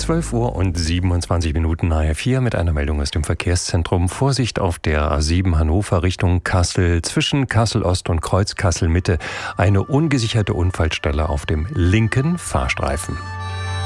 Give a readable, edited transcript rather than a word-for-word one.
12 Uhr und 27 Minuten HR4 mit einer Meldung aus dem Verkehrszentrum. Vorsicht auf der A7 Hannover Richtung Kassel. Zwischen Kassel Ost und Kreuz Kassel Mitte eine ungesicherte Unfallstelle auf dem linken Fahrstreifen.